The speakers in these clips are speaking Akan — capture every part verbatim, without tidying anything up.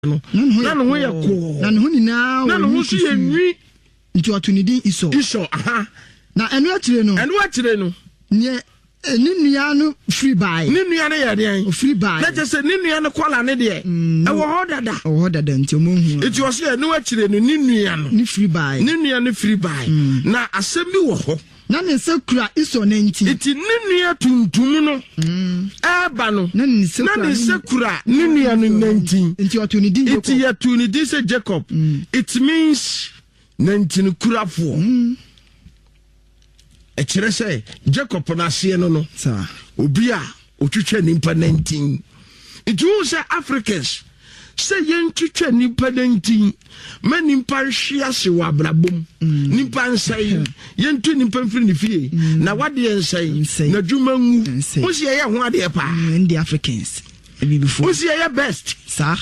no na no ye ko na no nyina na no so ye nwi nti otunidi iso iso aha na enu akire no enu akire no ne ni nua no free buy ni nua no ye den free buy na je se ni nua no kwala ne de e wo ho dada wo ho dada nti mo hu iti o se enu akire no ni nua no ni free buy ni nua no free buy na asem bi wo ho na ne se kura iso na nti iti ni nua tuntum no e ba no na ne se kura na ne se kura ni nua no nanti nti otunidi Jacob iti ya tunidi se Jacob it means nanti kurafo e kire se Jacob na se no no sa obi a otwetwa nimpa nineteen it you say Africans say yen twetwa nimpa nineteen ma nimpa hwia se wa brabom nimpa nsai yen tu nimpa mfiri ne fie na wade nsai na dwuma ngu wo se ye ho ade pa ndi Africans e bi before wo se ye best sa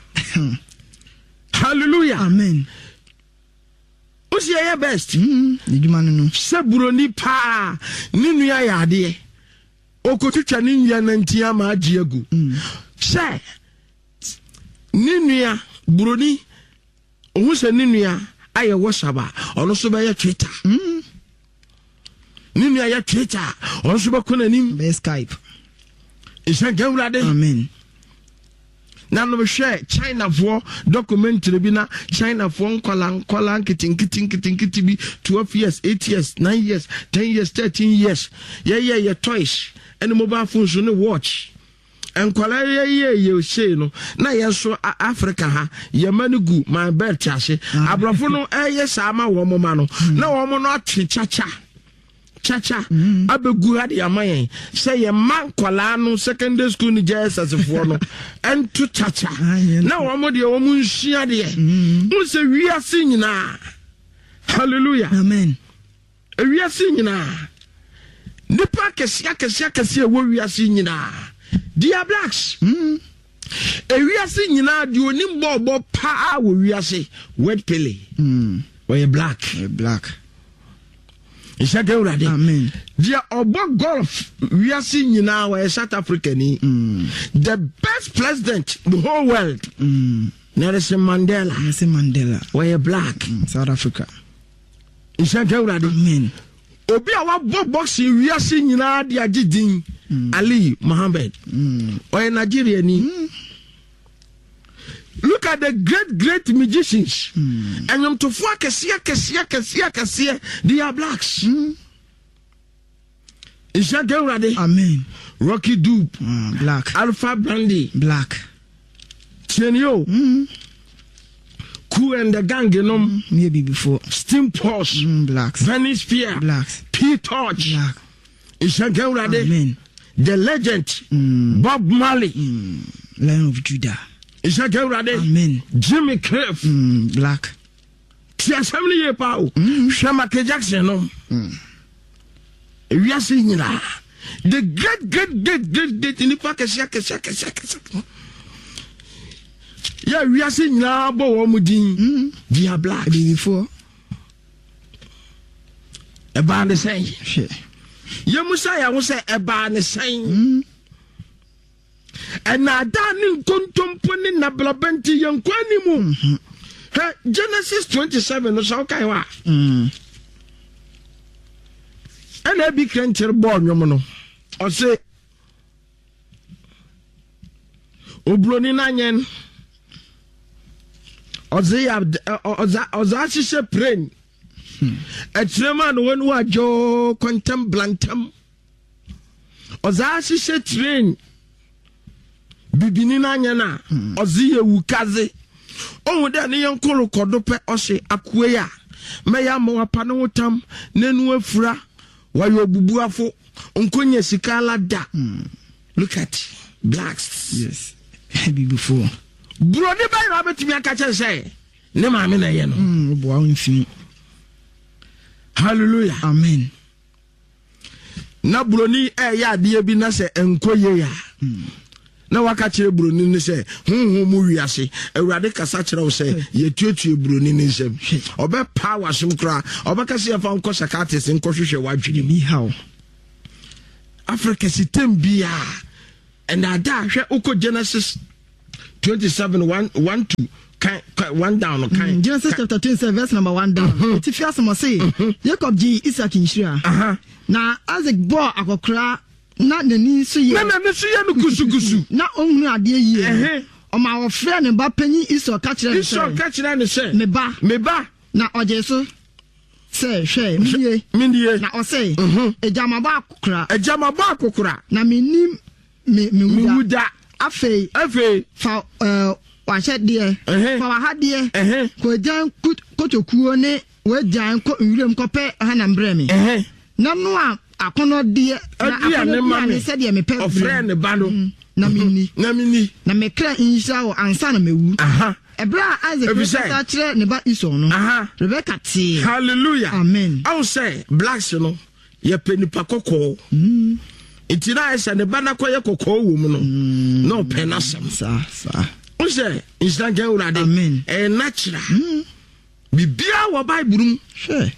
hallelujah amen wo se ye best mm dwuma no no se buroni pa ni nua ya ade okotwetwa ni nua nantia ma agye agu se ni nua buroni ohu se ni nua aye WhatsApp ono so be ya Twitter mm ni nua ya Twitter ono so be konanim be Skype isa gawrade amen na no hwe China for documentary bi na China for nkwala nkwala nkitin nkitin nkitin nkitin bi twelve years eight years nine years ten years thirteen years yeah yeah yeah toys and mobile phones no watch enkwala yeah yeah yeah say no na yeso Africa ha yamanugu my belt ase abrafo no eh sama wo mo ma no na wo mo no achichacha chacha abegu hade amayen say ye man kwala no secondary school ni Jesus for no ento chacha na wo mo de wo mo nhia de mo se wiase nyina hallelujah amen wiase nyina nipa kesia kesia kesia wo wiase nyina dia blacks mm wiase nyina de onim bobo pa wo wiase word pele mm we black we black Isha Gawrade. Amen. Dia obo golf we are seeing now in South Africa ni mm. the best president the whole world. Mm. Nelson Mandela. Nelson Mandela. We black. Mm. South Africa. Isha Gawrade. Amen. Obi awa bo boxing we are seeing now dia jidin mm. Ali Mohammed. Mm. We Nigeria ni. Mm. Look at the great, great magicians. Mm. And them to fuck a sia, kasia, kasia, kasia. They are blacks. Mm. Is that girl ready? Amen. Rocky Dupe. Mm, black. Alpha Brandy. Black. Chenio. Mm. Cool and the gang, you know. Mm. Maybe before. Steam Pulse. Mm, blacks. Venice Spear. Blacks. P-Torch. Black. Is that girl ready? Amen. The legend. Mm. Bob Marley. Mm. Lion of Judah. Is that girl ready? Amen. Jimmy Cliff. Mm, black. See assembly ye pa o. Michael Jackson no. Mm. We are seeing na. The great great great great great in the park kesia kesia kesia kesia. Yeah, we are seeing na bo wo mudin. We are black. Before. E ba ne say. Shit. Ye musa ya wo say e ba ne say. Mm. And na dani kontompo ni na blabenti yankwani mu. He Genesis twenty-seven no so kai wa. Mm. And e bi krencher bo nwom no. O say obroni na nyen. O say ya o za o za sise brain. E trema no wonu ajo kontem blantam. O za sise train. Bibini na nyana ozi ye wukaze ohun de ne yankoro kodope ose akue ya meya ma wapa no wotam nenu afura wayo bubuafo onkonya sikala da. Look at blacks. Yes. Be before bro de ba ra betimi aka che say ne ma me na ye no mm bo a nfini. Hallelujah. Amen. Na broni e ya de bi na se enkoye ya. Mm. Na waka kire broni ni se honhom mu wiase awurade kasa kire wo se yetuetue broni ni nsem obe power som kra obe kase ya fa nko sakate se nko hwehwe wadwene mi how Africa sitem bia and ada hwe uko Genesis twenty-seven one one two kan one down no kan Genesis chapter twenty-seven verse number one down it feels some say Jacob G Isaac inshira aha na Isaac bo akokra na nani so ye na nani so ye no kusukusu na onhunu ade yi eh o ma wo frɛ ne ba panyi Esau ka kyerɛ ne Esau ka kyerɛ ne sɛ me ba me ba na oje so sɛ hwɛ miye miye na o sɛ ejama ba akokra ejama ba akokra na menim me me wuda afei afei fa eh wahyɛ deɛ fa waha deɛ ko jan kotokuo ne wajan ko nwurem kɔpɛ ha na mbrɛ me na no a akono deɛ na akono ne sɛ deɛ me pɛ ofrɛ ne ba no na minni na minni na me kra insha wo ansa na mewu aha ebra Isaac pesa kyerɛ ne ba Esau no aha Rebecca te hallelujah amen I will say blacks no ye penipa kokɔ iti na ɛsɛ ne ba na kɔyɛ kokɔ wo mu no no pɛ na sɛm sa sa o sɛ instant get urade amen eh natural bibia wo bible mu hwɛ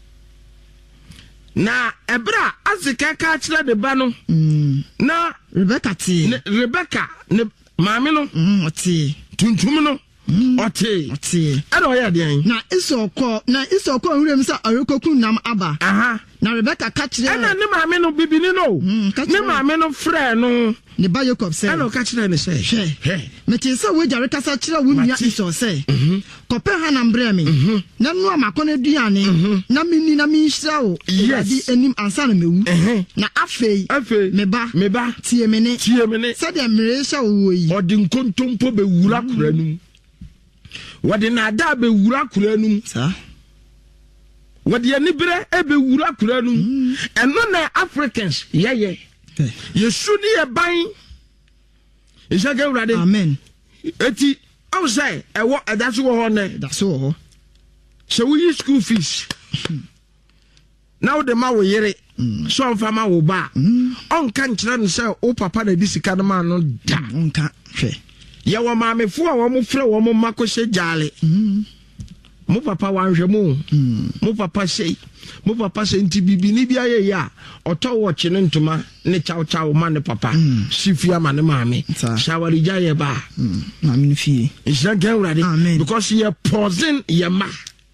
na ebra azika ka kyerɛ de ba no na Rebecca te Rebecca ne maame no mm ɔte tuntum no ɔte ɔte ɛna ɔyɛ deɛn na Esau kɔ na Esau kɔ nwurem sɛ ɔrekɔku nam aba aha na Rebecca ka kyerɛ ɛna ne maame no bibini no ne maame no frɛ no ne ba Jacob sɛ ɛna ɔka kyerɛ ne sɛ hwɛ mete sɛ wogya rekasa kyerɛ wo nua Esau sɛ kɔpɛ ha na mbrɛ me na no amakɔ aduane na menni na menhyira wo Yes. anim ansa na mewu na afei afei me ba me ba tie me ne tie me ne sɛdeɛ mmere hyɛ wo wɔ yi ɔde nkontompo bewura kora num wɔde nada bewura kora num saa wɔde anibere ebewura kora num ɛno na Africans yɛyɛ yesu ni yɛ ban isaka urade amen eti awu sɛ ɛwɔ ɛda so wɔ hɔ nɛ da so wɔ hɔ sɛ woyi school fees na wode ma wo yere so ɔmfa ma wo ba ɔnka nkyerɛ no sɛ wo papa na di sika no ma no da nka hwɛ yɛwɔ maamefo a wɔn frɛ wɔn mma kɔhyɛ gyaale mo papa wanhwɛ mo mo papa sɛ mo papa sɛ nti bibi ni bia yɛ ya ɔtɔ wɔkye ne ntoma ne chaw chaw ma ne papa sifia ma ne maame shawari gya yɛ ba maame no fie nhyira nka awurade because yɛ poison yɛ ma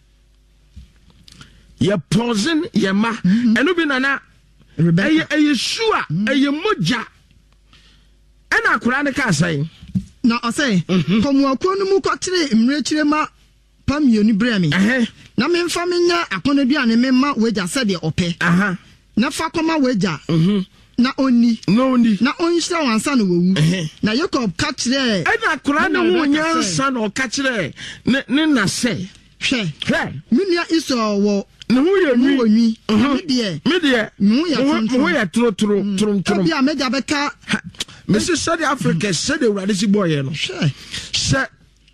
yɛ poison yɛ ma ɛno bi nana ɛyɛ ɛyɛ su a ɛyɛ mogya ɛna akora ne ka asɛn na ɔsɛ kɔmuakuo no mu kɔkyere mmerɛkyire ma pamioni brɛ me na memfa menya akɔnɔduane memma wagya sɛdeɛ ɔpɛ na fa kɔma wagya na onni na ɔnhyira wansa na wawu na Jacob ka kyerɛ ɛna akora ne ho nyansa na ɔka kyerɛ ne ne na sɛ hwɛ hwɛ me nua Esau wɔ ne ho yɛ nwi wɔ nwi me deɛ me deɛ me ho yɛ toro toro toro toro bi a megya bɛka Mister South Africa said the Radisi boy, no. Sir,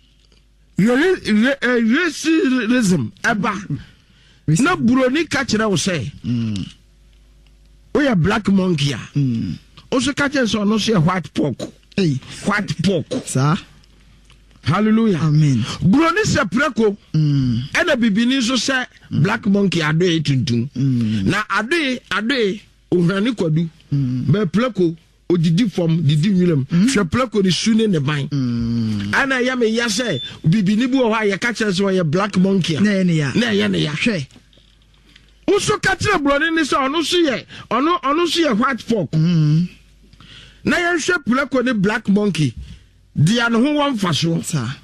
racism, Eba. No Bruni catcher will say. We are black monkey. Also, catchers or no say white pork. Hey, white pork, sir. Hallelujah. Amen. Bruni se preko. And a bibini so say black monkey ade tuntum. Na ade ade uhrani kwadu. Be preko. Odidi form didi nwilem hwe plako de sune ne ban ana ya me ya se bibini bu o ha ya ka kire so ya black monkey na ne ya na ya ne ya hwe uso ka kire broni ni so ono so ye ono ono so ye white folk na ya hwe plako ne black monkey dia no ho won fa so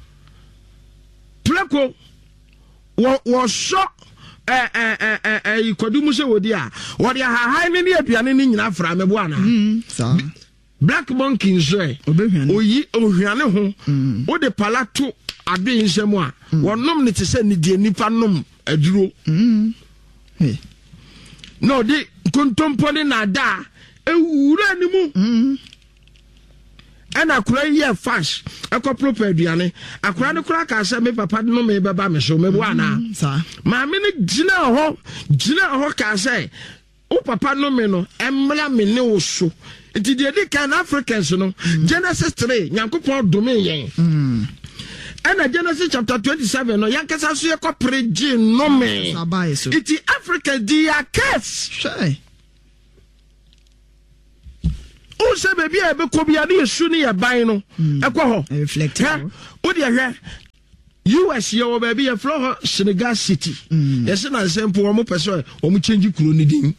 plako wo wo so eh eh eh eh ikodu mu se wodi a wodi ha ha ne ne aduane ne nyina fra me bo ana sa black monkey nso e oyi ohwane ho wo de palato ade nsem a wonom ne te se ne die nipa nom aduro eh no de kontompo ne na da ewura ni mu ana akura ye fash akopro pa aduane akura ne kura ka se me papa no me beba me so me bo ana sa ma me ne gina ho gina ho ka se o papa no me no emla me ne wo so enti de di kan Africans no Genesis three nyankopon dome yen ana Genesis chapter twenty-seven no yankasa so ye kopre gi no me iti Africa di a curse sure o se baby e be ko bia na yesu ne ye ban no e ko ho reflect o de hwe U S yo baby e flow Senegal City yes na sempo o mo pese o mo change kuro ni din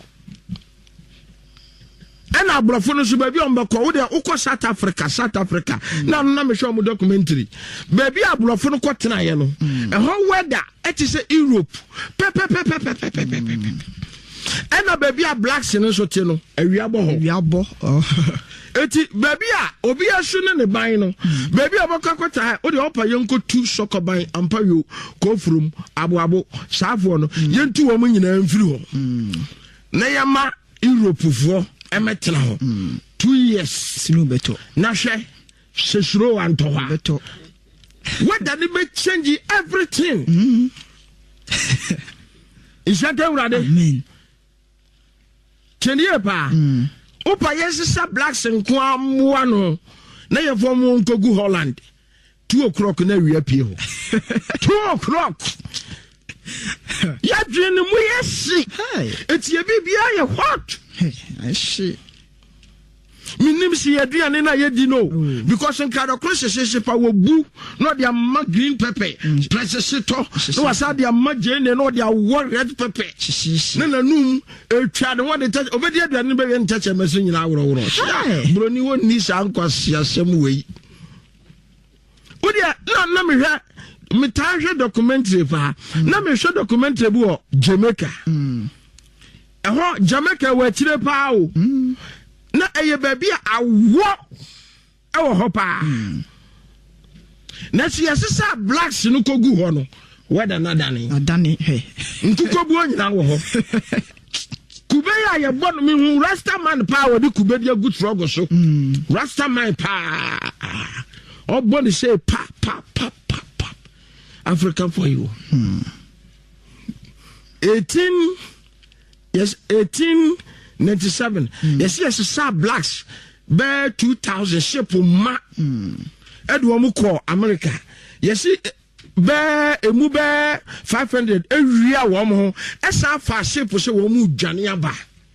and abrofo no so baby on bako wo de ukọ South Africa South Africa na no na me show mo documentary baby abrofo no kwotena ye no e ho weather it is Europe pe pe pe pe pe pe pe pe and a baby a blacks no so te no awiabo ho awiabo eti baby a obi asu ne ne ban no baby abaka kwota wo de opa yenko tu soccer ban ampa yo ko from abo abo saafo no yentu wo mo nyina mfiri ho na yama Europe fo emetena ho two years sinu beto na hwe sesuro anto ha beto what did it make change everything mm. Is that urade amen chenie pa mm. Opa yesisa blacks nko amwa no na ye fo mo nkogu Holland two o'clock na wi apie ho two o'clock ya dwene mu yesi etie bibia ye hot I see. Minim si aduane na ye di no because nka do cross sheshe pa wo bu no dia ma green pepper press to no wasa dia ma jene no dia wo red pepper na na num etwa de wo de obedi aduane be ye ntache meso nyina awro woro broni wo ni sa nkwase asem wei odia na na me hwa me ta hwe documentary pa na me hwe documentary bu o Jamaica eho Jamaica wa chire pa o na eye baby awo ewo ho pa na si asesa blacks no kogu ho no weda na dane adane he ntuko bu onyina wo ho kube ya ye bono mi hu rasta man pa wo di kube dia good struggle so rasta man pa o boni say pa pa pa pa pa African for you eighteen yes eighteen ninety-seven mm. Yes yes sa blacks be two thousand ship ma edu mu ko America yes be emu be five hundred ewia wo mo esa fa ship se wo mu dwane aba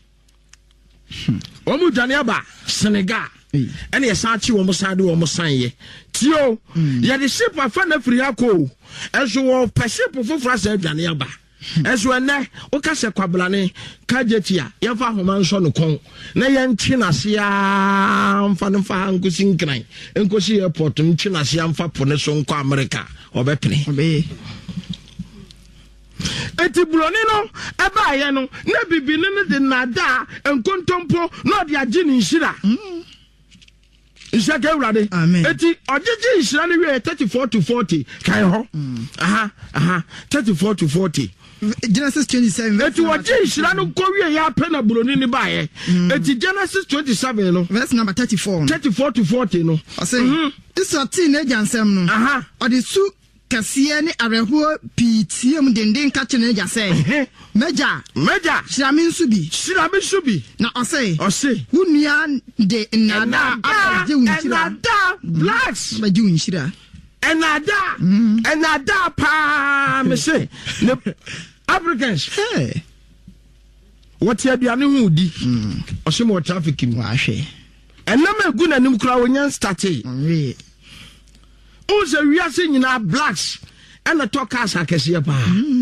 wo mu dwane aba Senegal ene yes achi wo mo sade wo mo sanye tio ye de ship afa na firi akọ enso wo pe ship fofora sa dwane aba enso ene o ka se kwablane kajetia ye fa homa nso no kon na ye ntwe na se a mfa no fa nkosi nkran nkosi airport ntwe na se amfa po ne so nko America obepene obe eti buloni no eba ye no na bibi ne de nada enkontompo no de age ni nhira Isaka urade eti ojeje nhira ne we thirty-four to forty kai ho aha aha thirty-four to forty Genesis twenty-seven eti waje nhira no kowie ya pe na buloni ni baaye eti Genesis twenty-seven no verse number thirty-four thirty-four to forty no I say Israel teen jansem no aha odi su kasiye ni areho pitiem denden ka chene ja say meja meja shiramin subi shiramin subi na osay osay unia de nada apaje unshira nada blacks apaje unshira enada enada pa me say Africans hey what you aduane hu di osimo traffic mu ahwe enam egu na nim kura wonyan start e we Uze wiase nyina blacks ena tokas akese pa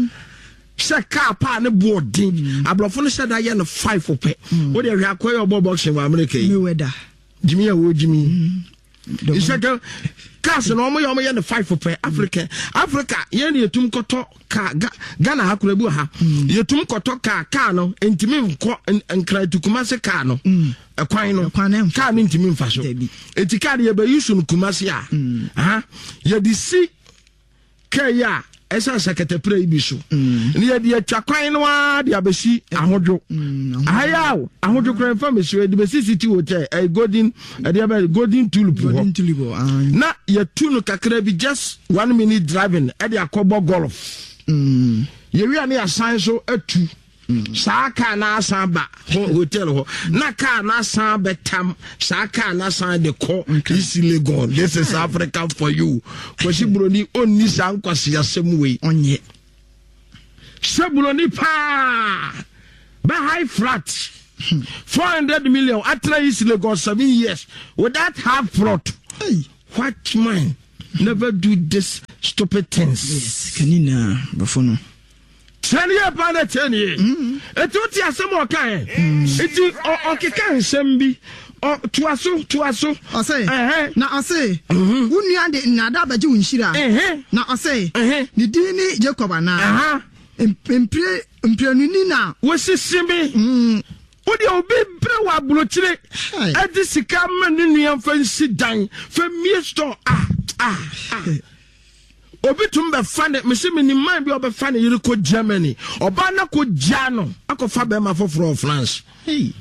se car pa ne boarding ablofo no said aye no five ope wo de hwe akoy obo boxing wa America me weather Jimmy ya wo Jimmy isaka cars no mo yo mo ye no five ope Africa Africa ye ne etum koto ka Ghana hakura bu ha yetum koto ka ka no entimi nko enkra tukuma se ka no ekwan no ka no ntimi mfa so etika de ye ba yusu no kumase a aha ye di si ka ya esa sekretary bi so ni ye di atwa kwan no a de abesi ahodwo ayaw ahodwo kran fa me so de besi city hotel a golden de ba golden tulip golden tulip na ye tu no kakra bi just one minute driving e de akobo golf Mm. Ye wi ani asan so atu. Sa ka na asan ba hotel ho. Na ka na asan betam. Sa ka na asan de ko isi Legon. This is Africa for you. Kwesi broni onni san kwase asem we. Onye. Se broni pa. Ba high flat. four hundred million atra is Lagos seven years without half plot. Hey. What man never do this stupid things. Yes, kanina bafono. ten year pan ten year. Etu ti asem o kan. Eti o keka nsem bi. O tuaso tuaso. O say. Eh na o say. Wunu de nada baje wunshira. Eh na o say. Ni dini Jacob ana. Aha. Empre emprenuni na. Wo sisimi. Mm. Odi obi bre wa blochire. Edi sika man ni amfansi dan. Fa mi store ah ah ah. Obi tum be fa ne me se me ni man bi obi fa ne yiri ko Germany. Oba na ko Jano. Akofa be ma foforo France. Hey.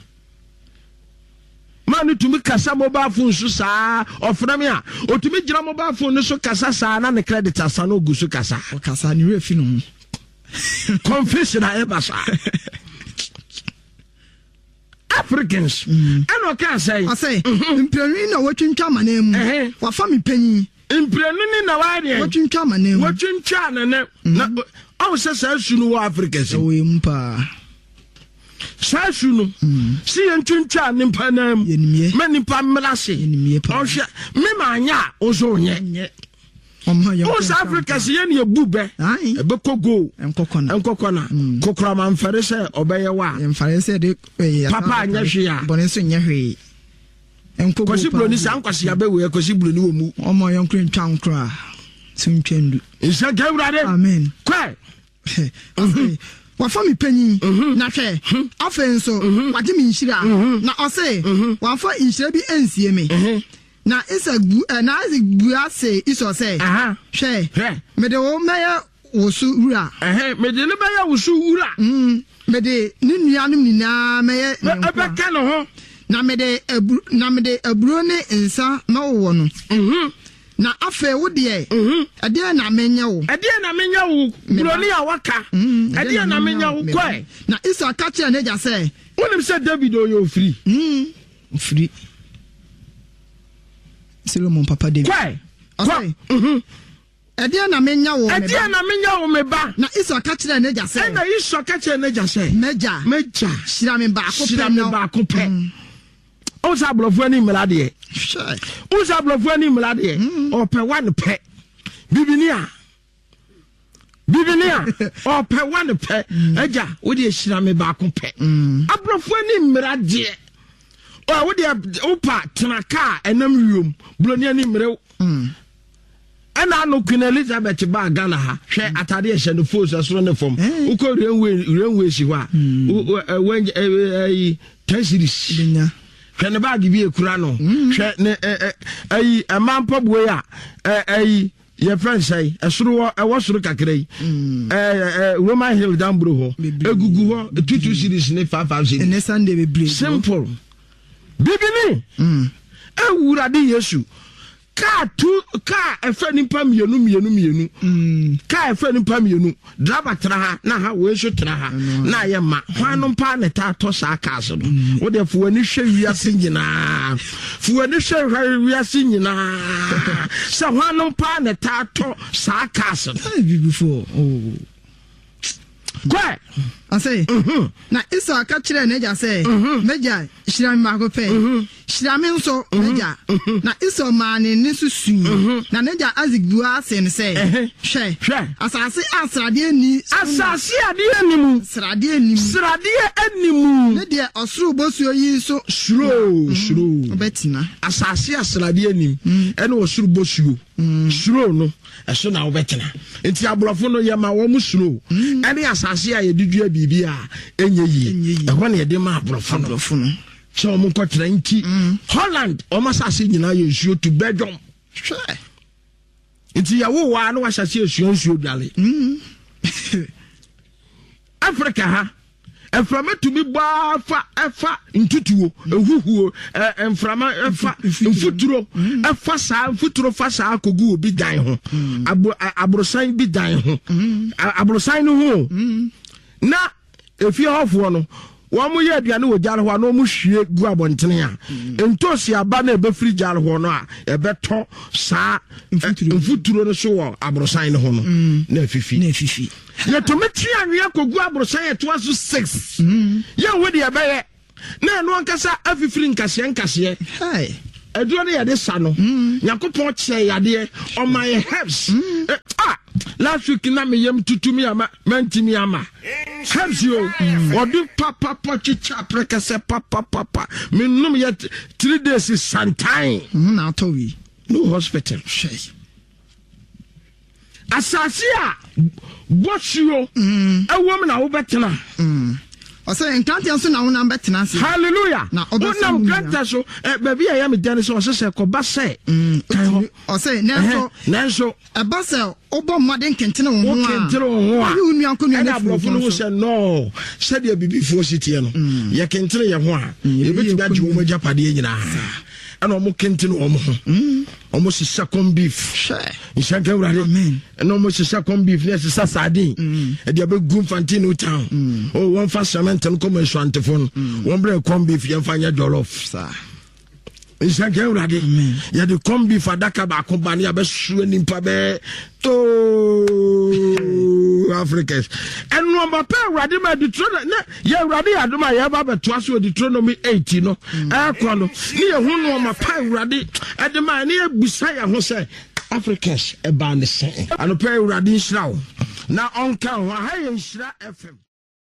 Man to me kasa mobile phone so sa ofna me a otumi gira mobile phone so kasa sa na ne credit asa no gu so kasa o kasa ni refi no confession I ever sa Africans and o can say I say imprenu na watwintwa manem wa fa me panyi imprenu na wa de watwintwa manem watwintwa na na o se sa sunu wa Africans o yimpa Sasu no si entwintwa ne mpanam me nipa mlase o hwe me manya ozo nye o South Africa si ye ne ebube ebe kogo enkokona enkokona kokora man fere se obeye wa emfare se de papa anya hwe ya bone so nye hwe enkogo kosi bloni san kwase abewe kosi bloni wo mu omo yonkro ntwa nkro suntwendu isa gawrade amen kwa wa fa mi panyi na hwe afen so wa de mi nhira na o se wa fa nhira bi ensie me na isa na isa bua se iso se aha hwe me de wo meya wosu wura eh me de ne meya wosu wura mm me de ni nuanum ni na meya ebe ka no ho na me de na me de aburo ne nsa na wo no mhm na afa wo de ade na menya wo ade na menya wo broni a waka ade na menya wo kwai na isa ka che na ja se wonim se David oyo free mm free Solomon papa David kwai kwai mhm ade na menya wo ade na menya wo me ba na isa ka che na ja se na isa ka che na ja se meja meja shira me ba ko pe shira me ba ko pe o sa blofo ani mlade sure o sa blofo ani mlade o pe one pe bibinia bibinia o pe one pe eja wo de shira me ba ko pe ablofo ani mlade o wo de opa tenaka enam wiom bloni ani mrew ana no Queen Elizabeth ba Ghana ha hwe atade ehye no force asoro ne fom uko renwe renwe si hwa when eh ten series binya hwe ne bag bi ekura no hwe ne ayi amampa boy a ayi ye friend say esoro e wo soro kakra yi eh Roman Hill down bro ho egugu ho two two series ne five five series ne Sunday be break simple bibini mm ewura de Yesu ka tu ka efa nipa mienu mienu mienu mm ka efa nipa mienu driver tra ha na ha we so tra ha na ye ma hwanu pa ne ta to sa ka so no wo de fu ani hwe wiase nyina fu ani hwe wiase nyina sa hwanu pa ne ta to sa ka so before oh kwa I say na isa ka kire na ja say meja shira me mako pe shira me nso meja na isa ma ne ne susu na ne ja azigbua se ne say hwe hwe asase asrade ani asase ade animu srade animu srade animu ne de osuru bosuo yi so shuro shuro obetina asase asrade anim ene osuru bosuo shuro no eso na obetina enti abrofo no ye ma wo mu shuro ene asase a ye dudua bibi a enye yi ehwo na ye de ma abrofo no so mo kwatra nti Holland o masase nyina ye nsuo to bedom hwe nti ya wo wa na wa sase nsuo nsuo dwale Africa ha eframa tumi ba fa efa ntutuo ehuhuo enframa efa mfuturo efa sa mfuturo fa sa akogu obi dan ho abrosan bi dan ho abrosan no ho na efi hofo no wo mo ye aduane wo jare ho no mo hwie gu abontene a entosi aba na ebe free jare ho no a ebe to sa mfuturo no so wo abrosan no ho no na fifi na fifi ye to metri anwe akogu abrosan ye to aso six ye wo de ebe ye na no ankasa afifiri nkase nkase hey aduro ne yade sa no yakopon che yade on my herbs ah last week na me yam tutumi ama mantimi ama herbs yo odu papa pochicha prekase papa papa me num yet three days is sometime na to wi no hospital shay asasi a boshio ewo me na wo betena I say encounter so na wona betena se hallelujah na wona encounter so eh baby ya me dan so so se ko ba se I say nanso nanso e ba se obo mmade nkentene wo ho a nkentene wo ho a uni anko ni na blofo no se no se de bibi fo sitie no ye kentene ye ho a e beti da ji wo mo japade nyina ana omo kentene omo ho omo se second beef sure inshanka urare amen ana omo se second beef ne se sardine e de abegum fantino town o won fa cement no come so antefon won bre corn beef ye fa nya jollof sa inshanka urare ya de corn beef adaka ba ko ba ne ya be su nimpa be to Africans and number pe urade ma Deuteronomy ye urade adoma ye ba beto aso Deuteronomy eighty no e ko no ni ye hu no ma pa urade adema ni ebusa ya ho se Africans e ba ne se ano pe urade nshira wo na onka ho ha ye nshira F M